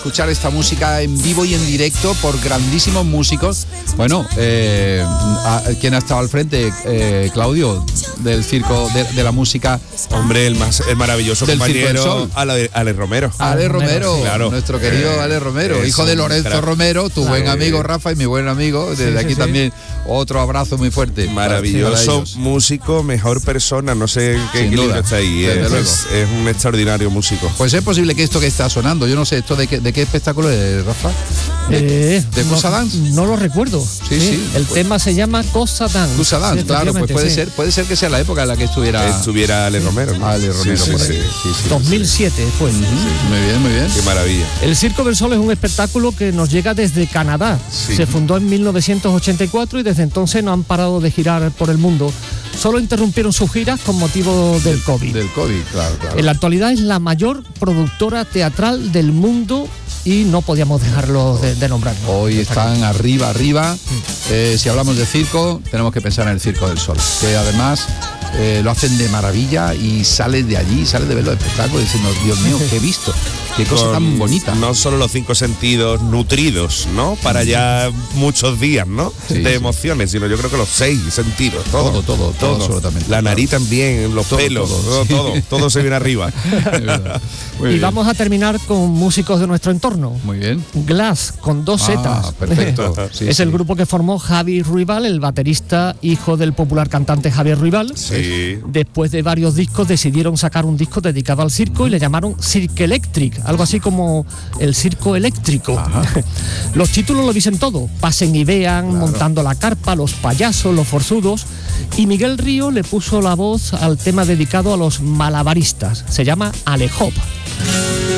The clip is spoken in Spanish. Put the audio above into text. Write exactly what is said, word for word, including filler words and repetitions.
escuchar esta música en vivo y en directo por grandísimos músicos. Bueno, eh, a, ¿quién ha estado al frente? Eh, Claudio, del circo, de, de la música. Hombre, el, más, el maravilloso del compañero Ale, Ale Romero. Ale Romero, claro. Nuestro querido eh, Ale Romero, hijo de Lorenzo claro. Romero, tu claro. buen amigo Rafa y mi buen amigo. Desde sí, aquí sí, también sí. otro abrazo muy fuerte. Maravilloso músico, mejor persona, no sé qué equilibrio está ahí. Es, es, es un extraordinario músico. Pues es posible que esto que está sonando, yo no sé, ¿esto de qué, de qué espectáculo es, Rafa? ¿De, eh, ¿de no, Cosa Dance? No lo recuerdo. Sí, sí. sí el pues, tema se llama Cosa Dance. Cosa Dance, sí, claro, pues puede sí. ser, puede ser que sea la época en la que estuviera estuviera Ale Romero, ¿no? Ale Romero sí, por sí, ahí. sí. Sí, sí, dos mil siete sí. fue. Uh-huh. Sí. Muy bien, muy bien. Qué maravilla. El Circo del Sol es un espectáculo que nos llega desde Canadá. Sí. Se fundó en mil novecientos ochenta y cuatro y desde entonces no han parado de girar por el mundo. Solo interrumpieron sus giras con motivo del COVID. Del COVID, claro, claro. En la actualidad es la mayor productora teatral del mundo y no podíamos dejarlo de, de nombrar. Hoy están arriba, arriba. Eh, si hablamos de circo, tenemos que pensar en el Circo del Sol, que además eh, lo hacen de maravilla y sales de allí, sales de ver los espectáculos diciendo, Dios mío, ¿qué he visto? Qué cosa tan bonita. No solo los cinco sentidos nutridos, ¿no? Para ya muchos días, ¿no? Sí, de sí. emociones, sino yo creo que los seis sentidos. Todo, todo, todo, todo, todo absolutamente. La nariz claro. también, los todo, pelos, todo, todo, sí. todo, todo se viene arriba. y bien. Vamos a terminar con músicos de nuestro entorno. Muy bien. Glass, con dos ah, zetas. Perfecto. Sí, es sí. el grupo que formó Javi Ruibal, el baterista, hijo del popular cantante Javier Ruibal. Sí. Después de varios discos decidieron sacar un disco dedicado al circo y le llamaron Cirque Electric, algo así como el circo eléctrico. Los títulos lo dicen todo: Pasen y vean, claro. Montando la carpa, Los payasos, Los forzudos. Y Miguel Río le puso la voz al tema dedicado a los malabaristas. Se llama Alejop.